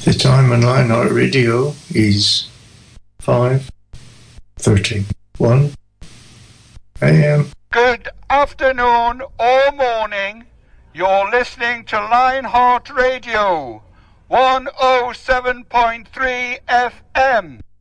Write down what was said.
The time on Lionheart Radio is 5:31 a.m. Good afternoon or morning. You're listening to Lionheart Radio, 107.3 FM.